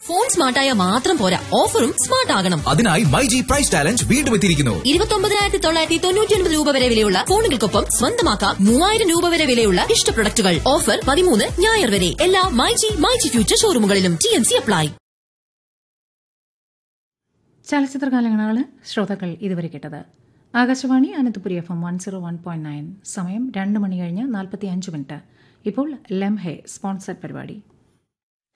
Phone സ്മാർട്ടായ മാത്രം പോരാ, ഓഫറും സ്മാർട്ട് ആകണം. അതിനായി മൈജി പ്രൈസ് ചാലഞ്ച് വീണ്ടും എത്തിയിരിക്കുന്നു. 29,999 രൂപ വരെ വിലയുള്ള ഫോണുകൾക്കൊപ്പം സ്വന്തമാക്കാം 3,000 രൂപ വരെ വിലയുള്ള ഇഷ്ട പ്രൊഡക്റ്റുകൾ. ഓഫർ 13 ഞായർ വരെ എല്ലാ മൈജി ഫ്യൂച്ചർ ഷോറൂമുകളിലും. TNC apply. ചലച്ചിത്രഗാനങ്ങളാണ് ശ്രോതാക്കൾ ഇതുവരെ കേട്ടത്. ആകാശവാണി അനന്തപുരി FM 101.9. സമയം 2 മണി കഴിഞ്ഞ് 45 മിനിറ്റ്. ഇപ്പോൾ ലംഹെ സ്പോൺസർഡ് പരിപാടി.